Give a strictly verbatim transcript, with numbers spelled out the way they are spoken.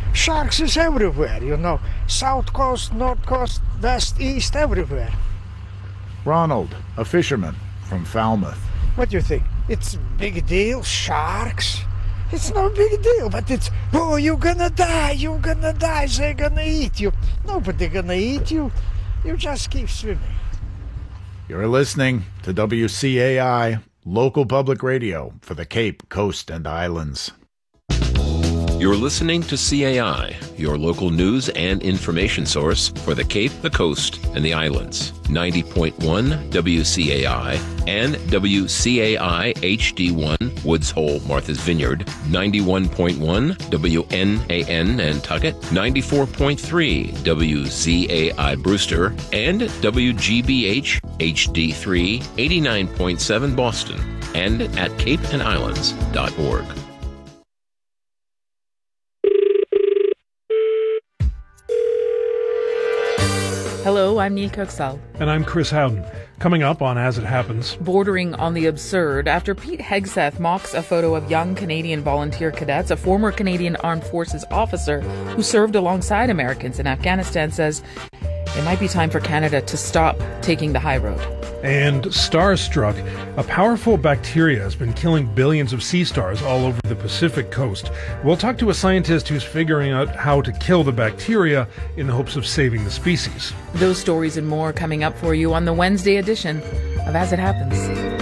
Sharks is everywhere, you know. South coast, north coast, west, east, everywhere. Ronald, a fisherman from Falmouth. What do you think? It's a big deal? Sharks? It's no big deal, but it's, oh, you're gonna die, you're gonna die, they're gonna eat you. Nobody gonna eat you. You just keep swimming. You're listening to W C A I, local public radio for the Cape, Coast, and Islands. You're listening to C A I, your local news and information source for the Cape, the Coast, and the Islands. ninety point one W C A I and W C A I H D one, Woods Hole, Martha's Vineyard. ninety-one point one W N A N Nantucket. ninety-four point three W Z A I Brewster. And W G B H H D three, eighty-nine point seven Boston. And at cape and islands dot org. Hello, I'm Neil Coxall. And I'm Chris Howden. Coming up on As It Happens. Bordering on the absurd after Pete Hegseth mocks a photo of young Canadian volunteer cadets. A former Canadian Armed Forces officer who served alongside Americans in Afghanistan says it might be time for Canada to stop taking the high road. And Starstruck, a powerful bacteria has been killing billions of sea stars all over the Pacific coast. We'll talk to a scientist who's figuring out how to kill the bacteria in the hopes of saving the species. Those stories and more coming up for you on the Wednesday edition of As It Happens.